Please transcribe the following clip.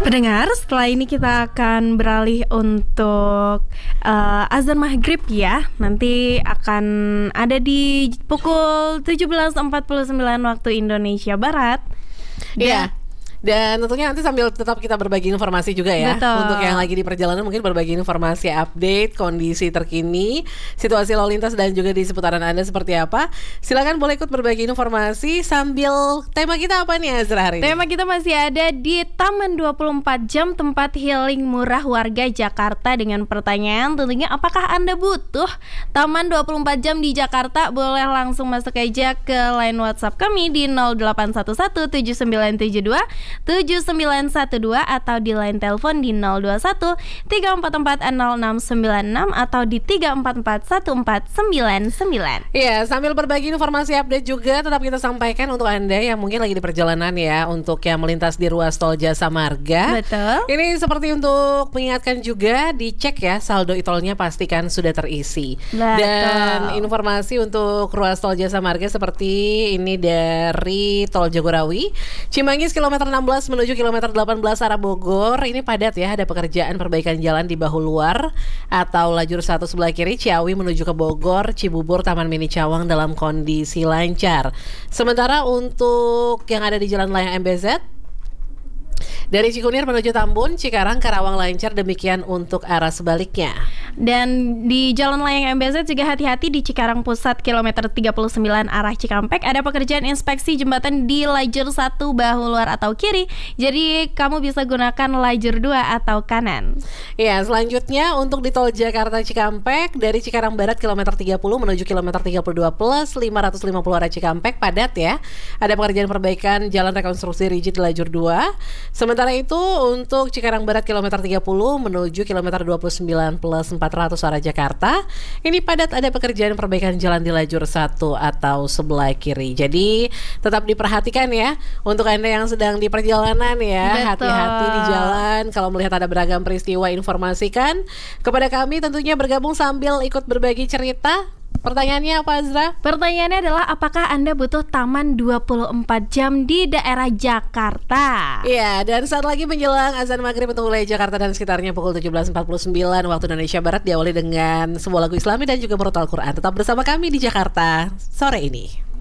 Pendengar, setelah ini kita akan beralih untuk azan maghrib ya. Nanti akan ada di pukul 17.49 waktu Indonesia Barat. Iya. Dan tentunya nanti sambil tetap kita berbagi informasi juga ya. Betul. Untuk yang lagi di perjalanan mungkin berbagi informasi update, kondisi terkini, situasi lalu lintas dan juga di seputaran Anda seperti apa. Silakan boleh ikut berbagi informasi sambil tema kita apa nih Azra hari ini? Tema kita masih ada di Taman 24 Jam, tempat healing murah warga Jakarta, dengan pertanyaan tentunya apakah Anda butuh Taman 24 Jam di Jakarta? Boleh langsung masuk aja ke line WhatsApp kami di 0811 7972 7912 atau di line telepon di 021 344 0696 atau di 344 1499. Iya, sambil berbagi informasi update juga tetap kita sampaikan untuk Anda yang mungkin lagi di perjalanan ya, untuk yang melintas di ruas tol Jasa Marga. Betul. Ini seperti untuk mengingatkan juga, dicek ya saldo e-tolnya, pastikan sudah terisi. Betul. Dan informasi untuk ruas tol Jasa Marga seperti ini dari tol Jagorawi, Cimanggis kilometer 16 menuju kilometer 18 arah Bogor. Ini padat ya, ada pekerjaan perbaikan jalan di bahu luar atau lajur 1 sebelah kiri Ciawi menuju ke Bogor, Cibubur, Taman Mini Cawang dalam kondisi lancar. Sementara untuk yang ada di Jalan Layang MBZ dari Cikunir menuju Tambun, Cikarang, Karawang lancar, demikian untuk arah sebaliknya. Dan di Jalan Layang MBZ juga hati-hati di Cikarang Pusat kilometer 39 arah Cikampek, ada pekerjaan inspeksi jembatan di lajur 1 bahu luar atau kiri. Jadi kamu bisa gunakan lajur 2 atau kanan. Ya, selanjutnya untuk di tol Jakarta Cikampek dari Cikarang Barat kilometer 30 menuju kilometer 32 plus 550 arah Cikampek padat ya. Ada pekerjaan perbaikan jalan rekonstruksi rigid di lajur 2. Sementara itu untuk Cikarang Barat kilometer 30 menuju kilometer 29 plus 400 arah Jakarta, ini padat, ada pekerjaan perbaikan jalan di lajur 1 atau sebelah kiri. Jadi tetap diperhatikan ya untuk Anda yang sedang di perjalanan ya. Betul. Hati-hati di jalan. Kalau melihat ada beragam peristiwa, informasikan kepada kami, tentunya bergabung sambil ikut berbagi cerita. Pertanyaannya apa Azra? Pertanyaannya adalah apakah Anda butuh Taman 24 Jam di daerah Jakarta? Iya, dan saat lagi menjelang azan maghrib untuk wilayah Jakarta dan sekitarnya pukul 17.49 waktu Indonesia Barat, diawali dengan sebuah lagu Islami dan juga murotal Quran. Tetap bersama kami di Jakarta sore ini.